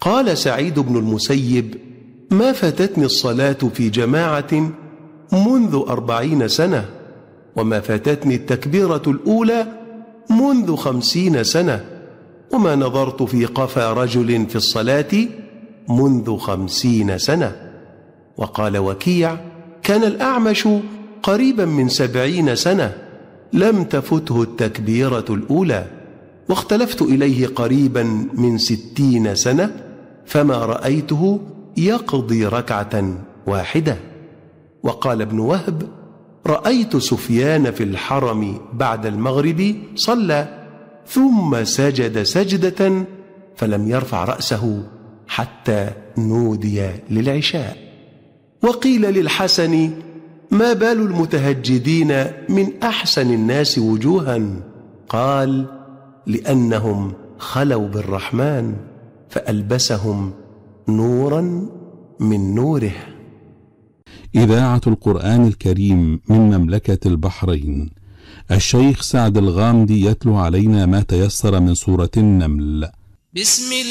قال سعيد بن المسيب: ما فاتتني الصلاة في جماعة منذ 40 سنة، وما فاتتني التكبيرة الأولى منذ 50 سنة، وما نظرت في قفا رجل في الصلاة منذ 50 سنة. وقال وكيع: كان الأعمش قريبا من 70 سنة لم تفته التكبيرة الأولى، واختلفت إليه قريبا من 60 سنة فما رأيته يقضي ركعة واحدة. وقال ابن وهب: رأيت سفيان في الحرم بعد المغرب صلى ثم سجد سجدة فلم يرفع رأسه حتى نودي للعشاء. وقيل للحسن: ما بال المتهجدين من أحسن الناس وجوها؟ قال: لأنهم خلوا بالرحمن فألبسهم نورا من نوره. إذاعة القرآن الكريم من مملكة البحرين. الشيخ سعد الغامدي يتلو علينا ما تيسر من سورة النمل. بسم الله